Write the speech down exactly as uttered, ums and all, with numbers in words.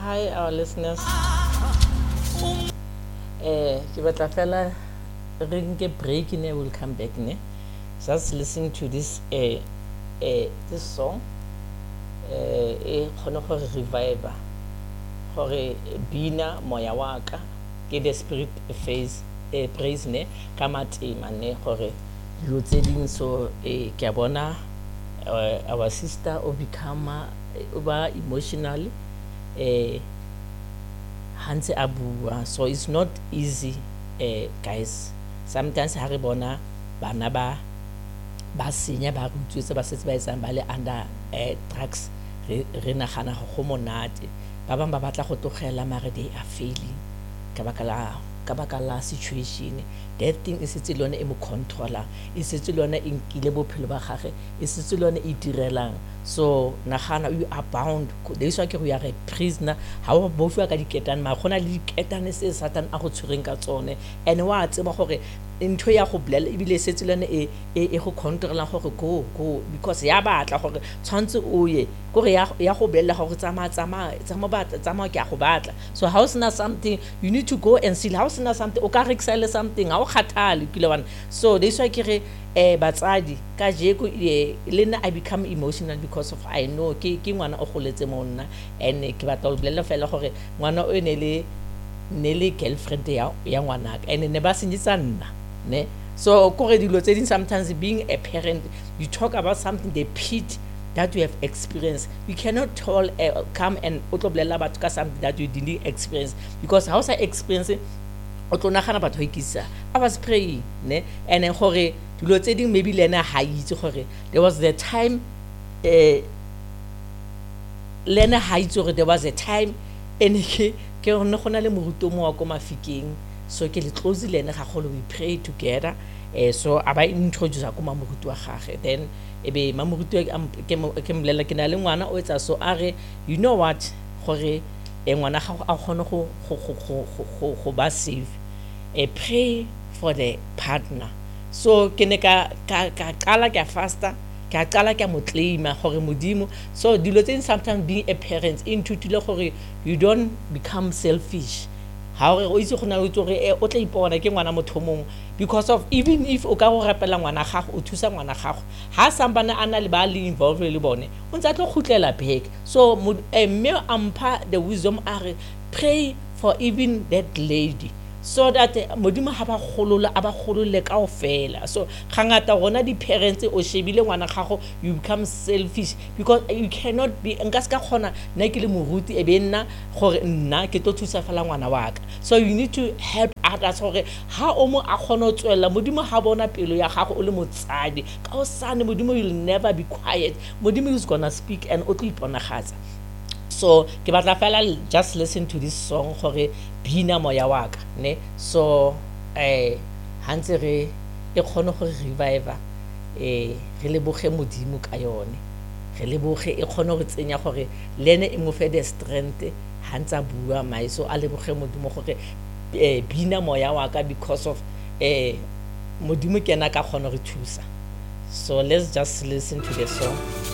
Hi, our listeners. Eh, ke batla fela re nke break ne will come back ne. Just listen to this eh eh this song. Eh e khona go revive gore bina moya wa ka ke the spirit face eh praise ne ka matima ne gore yo tse ding so eh ke bona uh, our sister o become over emotionally eh hantse abua, so it's not easy eh guys. Sometimes ha re bona bana ba ba senya ba rutswetse ba setse ba isang ba le under eh drugs re re nagana go monate ba bang ba batla go tlogela mare they are failing ka baka la ka baka la situation. That thing is setse lone e mo controller, e setse lone e nkile bophelo ba gage, e setse lone e direlang. So nagana you are bound, there's why ke go ya re prisoner ha o bofwa ka diketane ma gona le diketane se Satan a go tshwereng ka tsone, and wa tseba gore ntho ya go blela ebile setse lone e e go controlla gore go go because ya batla gore tshwantse o ye gore ya ya go blela gore tsama tsama tsama batla tsama ke a go batla. So how is not something you need to go and see, how is not something o ka rekisela something ha o kgathale kile wana. So there's why ke re eh batsadi ka jeko e lena I become emotional because of I know ke ke ngwana o goletse monna, and ke batla o blela fela gore ngwana o ne le ne le girlfriend ya ya ngwana ka ene ne ba senyetsa nna ne. So kore dilo tse ding sometimes being a parent you talk about something the pit that you have experienced. You cannot tell uh, come and otlo blela batho ka something that you didn't experience, because how sa experience o tlo nagana batho ikisa I was praying ne, and then gore dilo tse ding maybe lena ha itse gore there was the time eh lena ha itse gore there was a time and ke ke rona gona le moruto mo wa ko mafikeng. So ke le close lena ga golo we pray together eh so aba introduce ko mamoruto wa gage, then ebe mamoruto ke ke mlela ke na le ngwana o etsa so are you know what gore e ngwana ga a gone go go go go ba save eh pray for the partner. So ke ne ka ka ka qala ke faster ka qala ke mo claima gore modimo. So dilo tse sometimes being a parent into tile gore you don't become selfish. How o itse go na o tsore e o tla ipona ke ngwana motho mong, because of even if o ka go rapela ngwana gago o thusa ngwana gago ha sambana ana le ba le involved le bone o ntse a tlo khutlela back. So me ampa the wisdom are pray for even that lady, so that modimo ha ba golola aba golole ka ofela. So gangata gona di parents o shebile ngwana gago you become selfish because you cannot be nka ska khona na ke le moruti e be nna gore nna ke tlo thusa fela ngwana wa ka. So you need to help others gore ha o mo a khona tswela modimo ha bona pelo ya gago o le motsadi ka o sane modimo will never be quiet, modimo is gonna speak and o tlo iponagatsa. So ke batla fela just listen to this song gore bina moya wa ka ne. So eh hantse re e khone go revive eh re leboge modimo ka yone, re leboge e khone go tsenya gore lene e mo fe the strength hantsa bua mai. So a leboge modimo gore eh bina moya wa ka because of eh modimo ke na ka khone re thusa. So let's just listen to the song.